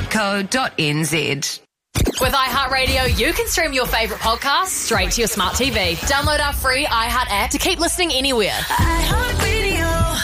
With iHeartRadio, you can stream your favourite podcasts straight to your smart TV. Download our free iHeart app to keep listening anywhere. iHeartRadio.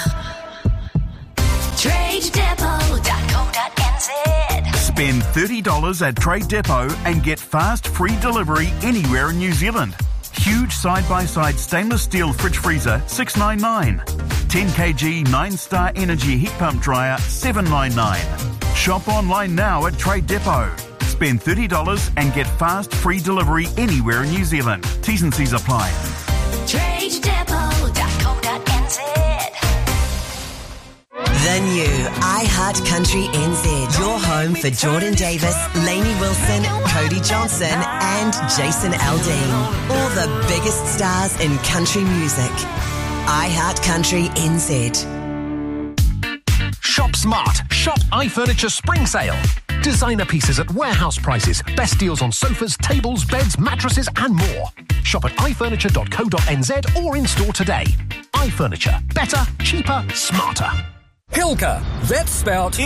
TradeDepot.co.nz. Spend $30 at Trade Depot and get fast free delivery anywhere in New Zealand. Huge side-by-side stainless steel fridge freezer, $699. 10 kg 9-star energy heat pump dryer, $799. Shop online now at Trade Depot. Spend $30 and get fast free delivery anywhere in New Zealand. T's and C's apply. TradeDepot.co.nz. The new iHeart Country NZ. Your home for Jordan Davis, Lainey Wilson, Cody Johnson and Jason Aldean. All the biggest stars in country music. iHeart Country NZ. Shop smart. Shop iFurniture Spring Sale. Designer pieces at warehouse prices. Best deals on sofas, tables, beds, mattresses and more. Shop at iFurniture.co.nz or in store today. iFurniture. Better, cheaper, smarter. Hilka. That's spelled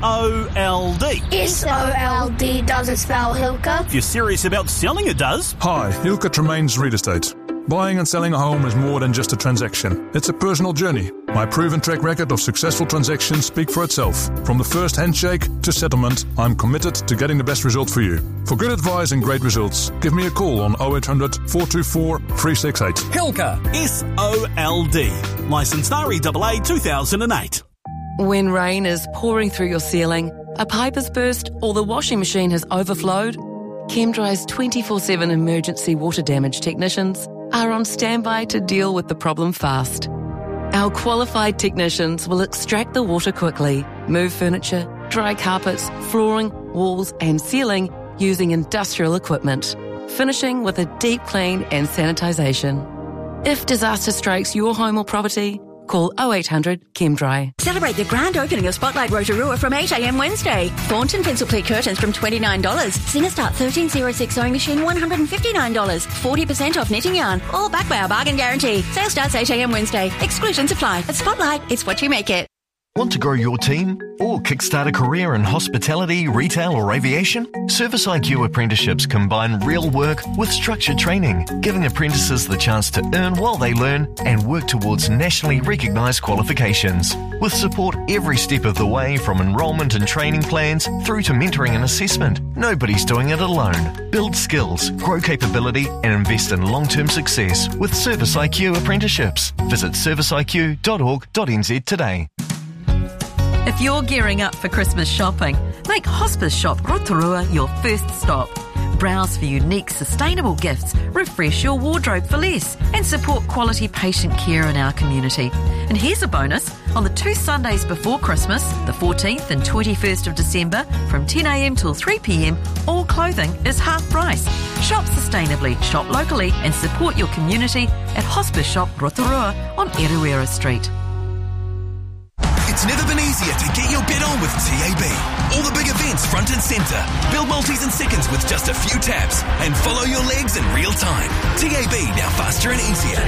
S-O-L-D. S-O-L-D doesn't spell Hilka. If you're serious about selling, it does. Hi, Hilka Tremaines Real Estate. Buying and selling a home is more than just a transaction. It's a personal journey. My proven track record of successful transactions speak for itself. From the first handshake to settlement, I'm committed to getting the best result for you. For good advice and great results, give me a call on 0800 424 368. Hilka. S-O-L-D. Licensed REAA 2008. When rain is pouring through your ceiling, a pipe has burst or the washing machine has overflowed, ChemDry's 24/7 emergency water damage technicians are on standby to deal with the problem fast. Our qualified technicians will extract the water quickly, move furniture, dry carpets, flooring, walls and ceiling using industrial equipment, finishing with a deep clean and sanitisation. If disaster strikes your home or property, call 0800 ChemDry. Celebrate the grand opening of Spotlight Rotorua from 8 a.m. Wednesday. Thornton pencil pleat curtains from $29. Singer Start 1306 sewing machine $159. 40% off knitting yarn. All backed by our bargain guarantee. Sale starts 8 a.m. Wednesday. Exclusions apply. At Spotlight, it's what you make it. Want to grow your team or kickstart a career in hospitality, retail or aviation? Service IQ apprenticeships combine real work with structured training, giving apprentices the chance to earn while they learn and work towards nationally recognised qualifications. With support every step of the way, from enrolment and training plans through to mentoring and assessment, nobody's doing it alone. Build skills, grow capability and invest in long-term success with Service IQ apprenticeships. Visit serviceiq.org.nz today. If you're gearing up for Christmas shopping, make Hospice Shop Rotorua your first stop. Browse for unique, sustainable gifts, refresh your wardrobe for less, and support quality patient care in our community. And here's a bonus. On the 2 Sundays before Christmas, the 14th and 21st of December, from 10 a.m. till 3 p.m, all clothing is half price. Shop sustainably, shop locally, and support your community at Hospice Shop Rotorua on Eruera Street. It's never been easier to get your bet on with TAB. All the big events front and centre. Build multis in seconds with just a few taps and follow your legs in real time. TAB, now faster and easier.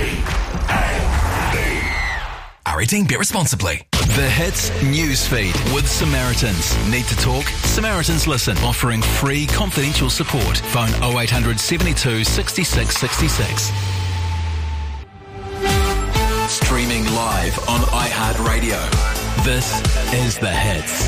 R18, bet responsibly. The Hits Newsfeed with Samaritans. Need to talk? Samaritans Listen, offering free confidential support. Phone 0800 72 66 66. Streaming live on iHeartRadio. This is The Hits.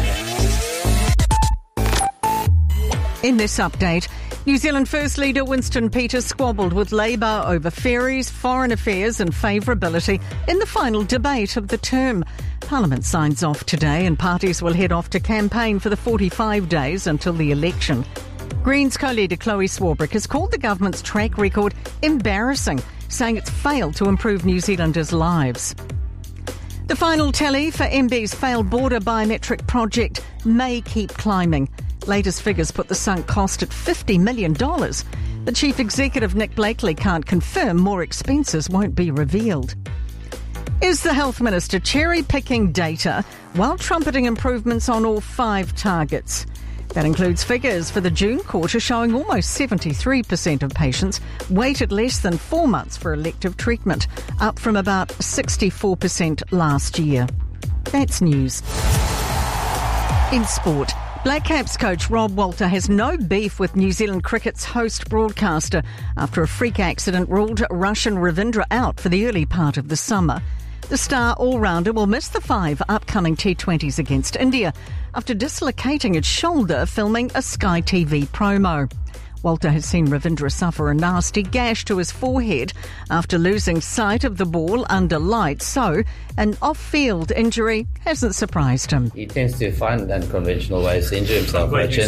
In this update, New Zealand First Leader Winston Peters squabbled with Labour over ferries, foreign affairs and favourability in the final debate of the term. Parliament signs off today and parties will head off to campaign for the 45 days until the election. Greens co-leader Chloe Swarbrick has called the government's track record embarrassing, saying it's failed to improve New Zealanders' lives. The final tally for MB's failed border biometric project may keep climbing. Latest figures put the sunk cost at $50 million. The chief executive, Nick Blakely, can't confirm more expenses won't be revealed. Is the health minister cherry-picking data while trumpeting improvements on all 5 targets? That includes figures for the June quarter showing almost 73% of patients waited less than 4 months for elective treatment, up from about 64% last year. That's news. In sport, Black Caps coach Rob Walter has no beef with New Zealand cricket's host broadcaster after a freak accident ruled Russian Ravindra out for the early part of the summer. The star all-rounder will miss the 5 upcoming T20s against India after dislocating its shoulder filming a Sky TV promo. Walter has seen Ravindra suffer a nasty gash to his forehead after losing sight of the ball under lights, so an off-field injury hasn't surprised him. He tends to find unconventional ways to injure himself,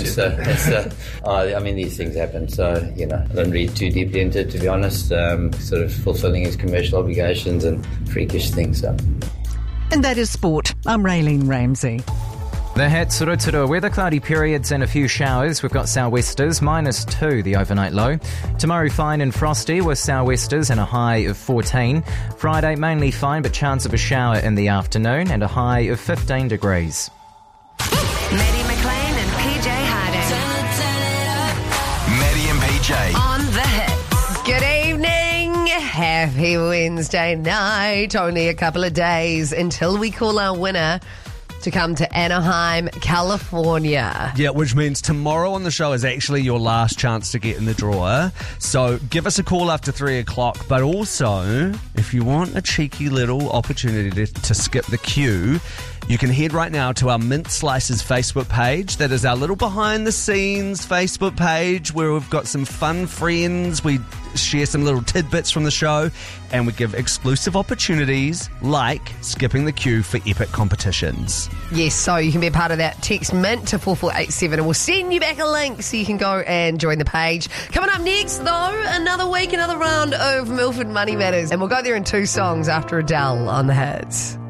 these things happen, so, I don't read too deeply into it, to be honest, sort of fulfilling his commercial obligations and freakish things. So. And that is sport. I'm Raylene Ramsey. The hits, Rotorua weather, cloudy periods and a few showers. We've got sou'westers, -2 the overnight low. Tomorrow fine and frosty with sou'westers and a high of 14. Friday mainly fine but chance of a shower in the afternoon and a high of 15 degrees. Maddie McLean and PJ Harding. Maddie and PJ. On the hits. Good evening. Happy Wednesday night. Only a couple of days until we call our winner to come to Anaheim, California. Yeah, which means tomorrow on the show is actually your last chance to get in the draw. So give us a call after 3 o'clock. But also, if you want a cheeky little opportunity to skip the queue, you can head right now to our Mint Slices Facebook page. That is our little behind-the-scenes Facebook page where we've got some fun friends. We share some little tidbits from the show and we give exclusive opportunities like skipping the queue for epic competitions. Yes, so you can be a part of that. Text MINT to 44887 and we'll send you back a link so you can go and join the page. Coming up next, though, another week, another round of Milford Money Matters. And we'll go there in 2 songs after Adele on the hits.